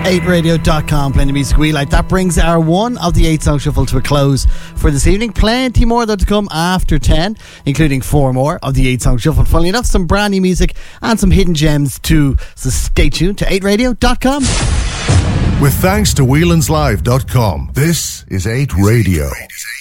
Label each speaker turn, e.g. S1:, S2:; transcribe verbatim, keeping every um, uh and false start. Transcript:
S1: eight radio dot com, playing the music we like. That brings our one of the eight song shuffle to a close for this evening. Plenty more though to come after ten, including four more of the eight song shuffle. Funnily enough, some brand new music and some hidden gems too. So stay tuned to eight radio dot com.
S2: With thanks to whelan's live dot com, this is eight Radio.